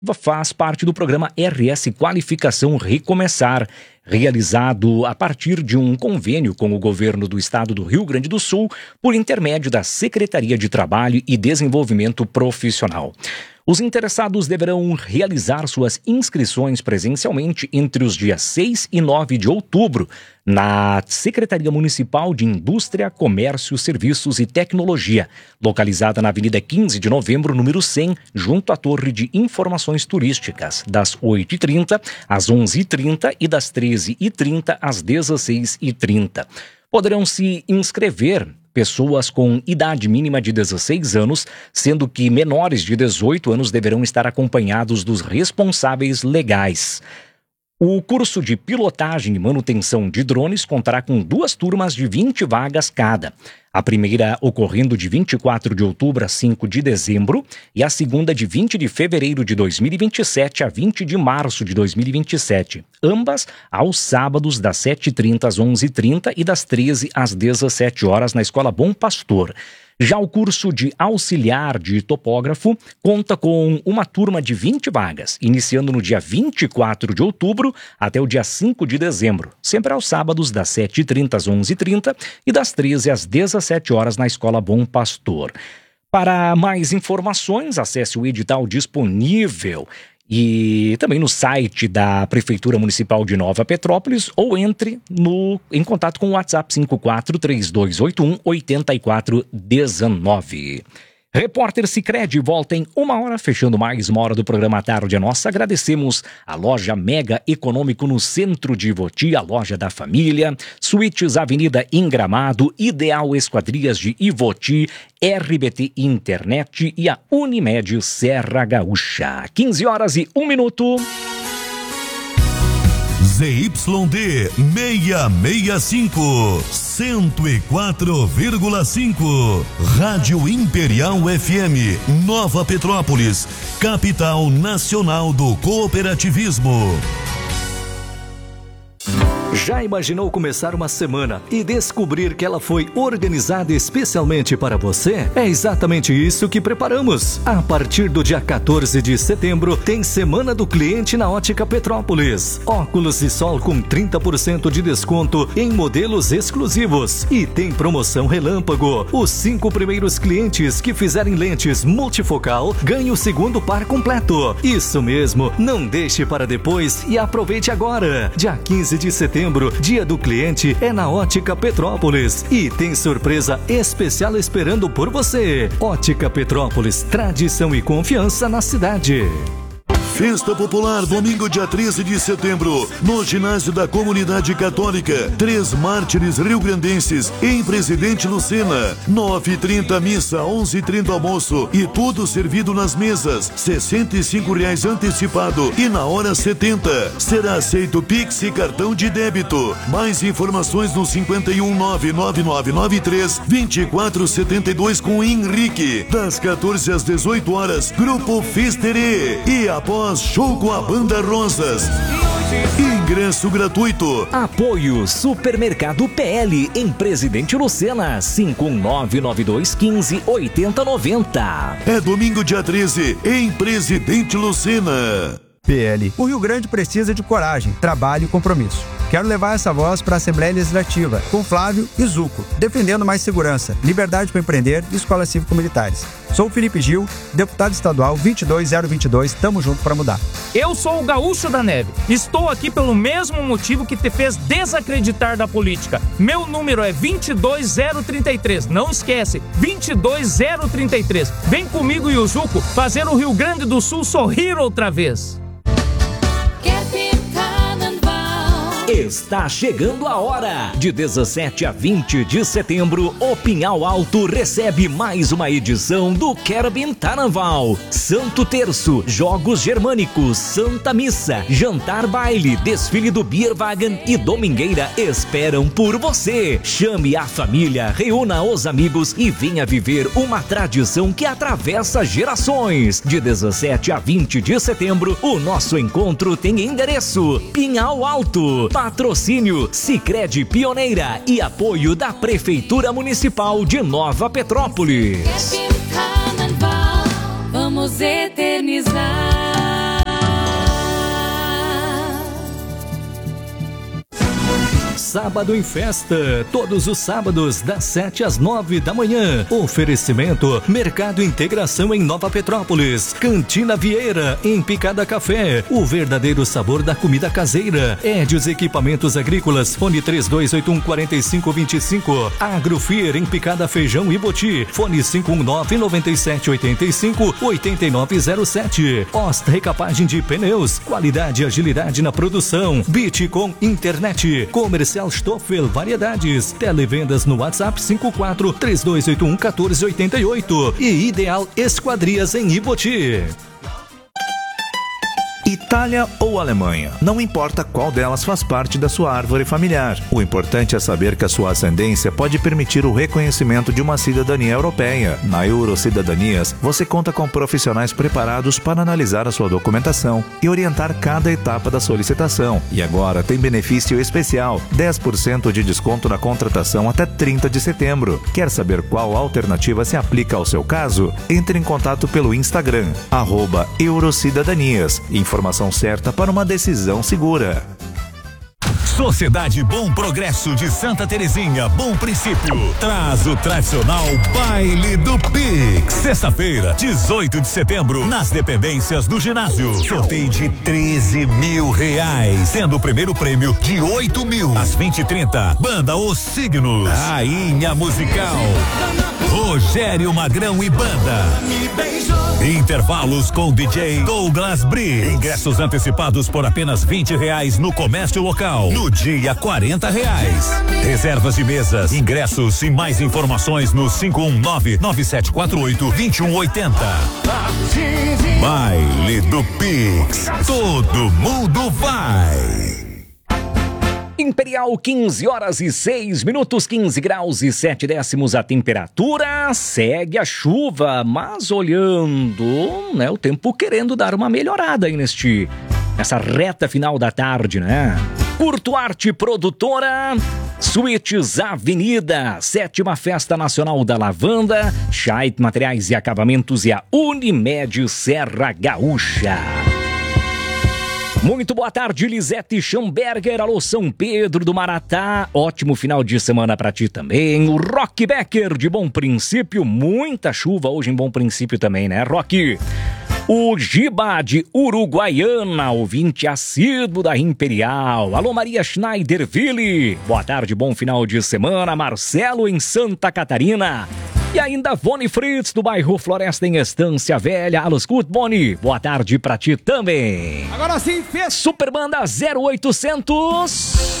faz parte do programa RS Qualificação Recomeçar, realizado a partir de um convênio com o governo do estado do Rio Grande do Sul por intermédio da Secretaria de Trabalho e Desenvolvimento Profissional. Os interessados deverão realizar suas inscrições presencialmente entre os dias 6 e 9 de outubro na Secretaria Municipal de Indústria, Comércio, Serviços e Tecnologia, localizada na Avenida 15 de Novembro, número 100, junto à Torre de Informações Turísticas, das 8h30 às 11h30 e das 13h30 às 16h30. Poderão se inscrever pessoas com idade mínima de 16 anos, sendo que menores de 18 anos deverão estar acompanhados dos responsáveis legais. O curso de pilotagem e manutenção de drones contará com 2 turmas de 20 vagas cada. A primeira ocorrendo de 24 de outubro a 5 de dezembro e a segunda de 20 de fevereiro de 2027 a 20 de março de 2027. Ambas aos sábados das 7h30 às 11h30 e das 13 às 17 horas na Escola Bom Pastor. Já o curso de auxiliar de topógrafo conta com uma turma de 20 vagas, iniciando no dia 24 de outubro até o dia 5 de dezembro, sempre aos sábados das 7h30 às 11h30 e das 13 às 17 horas na Escola Bom Pastor. Para mais informações, acesse o edital disponível e também no site da Prefeitura Municipal de Nova Petrópolis ou entre em contato com o WhatsApp 5432818419. Repórter Sicredi volta em 1 hora, fechando mais 1 hora do programa Tarde é Nossa. Agradecemos a loja Mega Econômico no centro de Ivoti, a loja da família, Suítes Avenida em Gramado, Ideal Esquadrias de Ivoti, RBT Internet e a Unimed Serra Gaúcha. 15 horas e 1 minuto. ZYD 665, 104,5. Rádio Imperial FM, Nova Petrópolis, capital nacional do cooperativismo. Já imaginou começar uma semana e descobrir que ela foi organizada especialmente para você? É exatamente isso que preparamos. A partir do dia 14 de setembro, tem Semana do Cliente na Ótica Petrópolis. Óculos de sol com 30% de desconto em modelos exclusivos. E tem promoção relâmpago. Os 5 primeiros clientes que fizerem lentes multifocal ganham o segundo par completo. Isso mesmo, não deixe para depois e aproveite agora. Dia 15 de setembro, Dia do Cliente é na Ótica Petrópolis e tem surpresa especial esperando por você. Ótica Petrópolis, tradição e confiança na cidade. Festa Popular, domingo dia 13 de setembro, no ginásio da Comunidade Católica, 3 mártires rio-grandenses, em Presidente Lucena, 9h30 missa, 11h30 almoço e tudo servido nas mesas, R$65 antecipado e na hora 70. Será aceito Pix e cartão de débito. Mais informações no 51999932472 com Henrique, das 14 às 18 horas, Grupo Fisterê. E após show com a Banda Rosas. Ingresso gratuito. Apoio Supermercado PL em Presidente Lucena, 51992158090. É domingo dia 13 em Presidente Lucena. PL. O Rio Grande precisa de coragem, trabalho e compromisso. Quero levar essa voz para a Assembleia Legislativa, com Flávio e Zuco, defendendo mais segurança, liberdade para empreender e escolas cívico-militares. Sou o Felipe Gil, deputado estadual 22022, tamo junto para mudar. Eu sou o Gaúcho da Neve. Estou aqui pelo mesmo motivo que te fez desacreditar da política. Meu número é 22033. Não esquece, 22033. Vem comigo e o Zuco fazer o Rio Grande do Sul sorrir outra vez. Está chegando a hora! De 17 a 20 de setembro, o Pinhal Alto recebe mais uma edição do Kerbin Carnaval. Santo Terço, Jogos Germânicos, Santa Missa, Jantar Baile, Desfile do Bierwagen e Domingueira esperam por você. Chame a família, reúna os amigos e venha viver uma tradição que atravessa gerações. De 17 a 20 de setembro, o nosso encontro tem endereço: Pinhal Alto. Patrocínio Sicredi Pioneira e apoio da Prefeitura Municipal de Nova Petrópolis. Vamos eternizar. Sábado em Festa, todos os sábados das 7 às 9 da manhã. Oferecimento Mercado Integração em Nova Petrópolis, Cantina Vieira em Picada Café, o verdadeiro sabor da comida caseira. Edios Equipamentos Agrícolas, fone 3281-4525. Agrofir em Picada Feijão e Boti, fone 519-9785-8907. Ost Recapagem de Pneus, qualidade e agilidade na produção. Bitcom Internet, Comercial Stoffel Variedades, televendas no WhatsApp 54-3281-1488 e Ideal Esquadrias em Iboti. Itália ou Alemanha, não importa qual delas faz parte da sua árvore familiar. O importante é saber que a sua ascendência pode permitir o reconhecimento de uma cidadania europeia. Na Eurocidadanias, você conta com profissionais preparados para analisar a sua documentação e orientar cada etapa da solicitação. E agora tem benefício especial, 10% de desconto na contratação até 30 de setembro. Quer saber qual alternativa se aplica ao seu caso? Entre em contato pelo Instagram, @Eurocidadanias. Informação certa para uma decisão segura. Sociedade Bom Progresso de Santa Terezinha, Bom Princípio, traz o tradicional Baile do Pix. Sexta-feira, 18 de setembro, nas dependências do ginásio. Sorteio de R$13 mil, sendo o primeiro prêmio de 8 mil. Às 20h30, Banda Os Signos. Rainha Musical, Rogério Magrão e Banda. Intervalos com DJ Douglas Briggs. Ingressos antecipados por apenas R$20 no comércio local. No dia, R$40. Reservas de mesas, ingressos e mais informações no 519-9748-2180. Baile do Pix. Todo mundo vai. Imperial, 15h06, 15 graus e 7 décimos a temperatura. Segue a chuva, mas olhando, né, o tempo querendo dar uma melhorada aí nessa reta final da tarde, né? Curto Arte Produtora, Suítes Avenida, 7ª Festa Nacional da Lavanda, Scheidt Materiais e Acabamentos e a Unimed Serra Gaúcha. Muito boa tarde, Lisete Schamberger, alô São Pedro do Maratá, ótimo final de semana pra ti também. O Rock Becker de Bom Princípio, muita chuva hoje em Bom Princípio também, né, Rock? O Giba de Uruguaiana, ouvinte assíduo da Imperial. Alô Maria Schneiderville, boa tarde, bom final de semana. Marcelo em Santa Catarina. E ainda Vone Fritz, do bairro Floresta em Estância Velha. Alô, escuta, Boni, boa tarde pra ti também. Agora sim, fez. Superbanda 0800...